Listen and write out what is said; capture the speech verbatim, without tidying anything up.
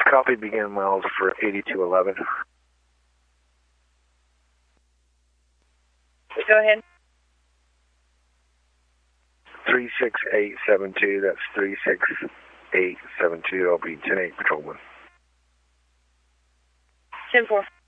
Copy, begin miles for eighty-two eleven. Go ahead. three six eight seven two, that's three six eight seven two, I'll be ten eight patrolman. ten four.